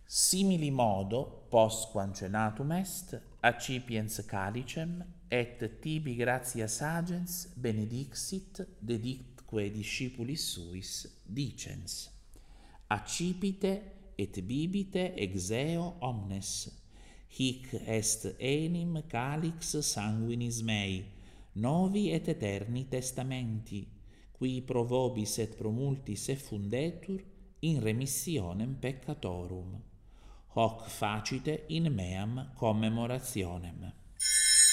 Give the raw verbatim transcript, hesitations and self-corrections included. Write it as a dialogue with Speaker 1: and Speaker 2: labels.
Speaker 1: Simili modo, post quancenatum est, accipiens calicem, et tibi gratias agens benedixit, deditque discipulis suis, dicens: accipite et bibite ex eo omnes, hic est enim calix sanguinis mei, novi et eterni testamenti, qui pro vobis et pro multis effundetur in remissionem peccatorum. Hoc facite in meam commemorationem.